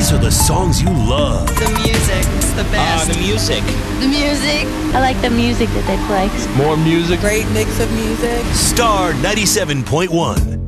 These are the songs you love. The music, it's the best. The music. The music. I like the music that they play. More music. Great mix of music. Star 97.1.